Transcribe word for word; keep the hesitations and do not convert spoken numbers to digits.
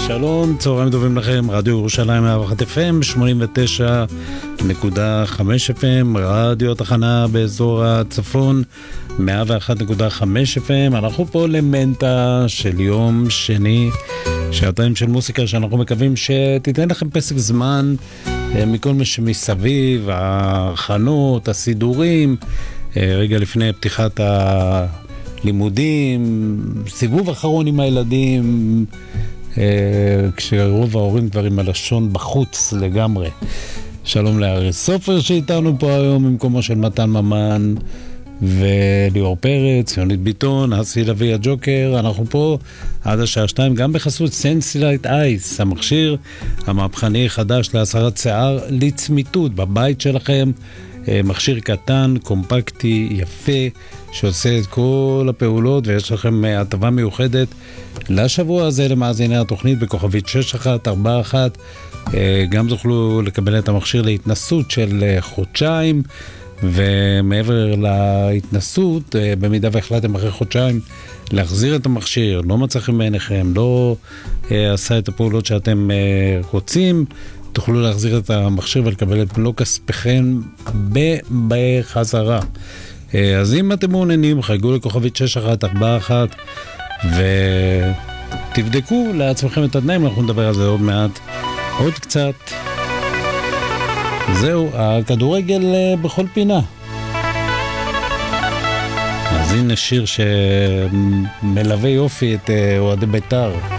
שלום, צהריים טובים לכם, רדיו ירושלים מאה ואחת אף אם, שמונים ותשע נקודה חמש אף אם, רדיו התחנה באזור הצפון, מאה ואחת נקודה חמש אף אם. אנחנו פה למנטה של יום שני, שעתיים של מוסיקה שאנחנו מקווים שתיתן לכם פסק זמן מכל מה שמסביב, ההכנות, הסידורים, רגע לפני פתיחת הלימודים, סיבוב אחרון עם הילדים, כשרוב ההורים כבר עם הלשון בחוץ לגמרי. שלום לארי סופר שאיתנו פה היום במקומו של מתן ממן וליאור פרץ, יונית ביטון, אסי לוי הג'וקר. אנחנו פה עד השעה שתיים, גם בחסות סנסילייט אייס, המכשיר המהפכני חדש להסרת שיער לצמיתות בבית שלכם. מכשיר קטן, קומפקטי, יפה, שעושה את כל הפעולות, ויש לכם הטבה מיוחדת לשבוע הזה למאזיני התוכנית בכוכבית שש אחת ארבע אחת. גם זוכלו לקבל את המכשיר להתנסות של חודשיים, ומעבר להתנסות, במידה והחלטתם אחרי חודשיים להחזיר את המכשיר, לא מצא חן בעיניכם, לא עשה את הפעולות שאתם רוצים, תוכלו להחזיר את המכשיר ולקבל את מלוא כספכם בחזרה. אז אם אתם מעוניינים, חייגו לכוכבית שש אחת ארבע אחת ותבדקו לעצמכם את התנאים. אנחנו נדבר על זה עוד מעט, עוד קצת. זהו, הכדורגל בכל פינה. אז הנה שיר שמלווה יופי את אוהדי בית"ר.